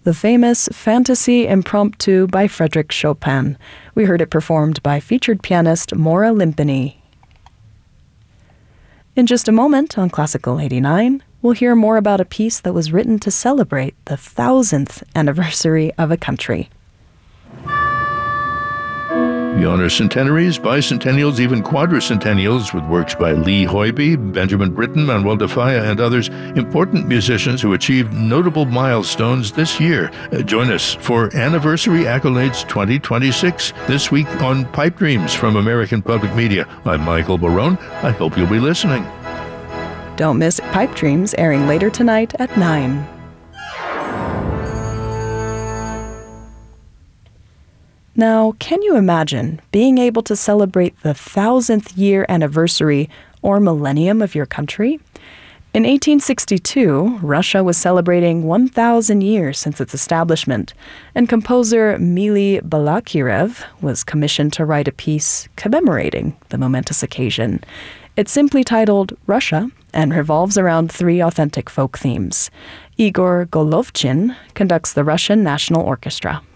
the famous Fantasy Impromptu by Frédéric Chopin. We heard it performed by featured pianist Maura Limpany. In just a moment on Classical 89, we'll hear more about a piece that was written to celebrate the 1000th anniversary of a country. We honor centenaries, bicentennials, even quadricentennials with works by Lee Hoybe, Benjamin Britten, Manuel de Falla, and others, important musicians who achieved notable milestones this year. Join us for Anniversary Accolades 2026 this week on Pipe Dreams from American Public Media. I'm Michael Barone. I hope you'll be listening. Don't miss Pipe Dreams, airing later tonight at 9. Now, can you imagine being able to celebrate the 1000th year anniversary or millennium of your country? In 1862, Russia was celebrating 1,000 years since its establishment, and composer Mily Balakirev was commissioned to write a piece commemorating the momentous occasion. It's simply titled Russia and revolves around 3 authentic folk themes. Igor Golovchin conducts the Russian National Orchestra.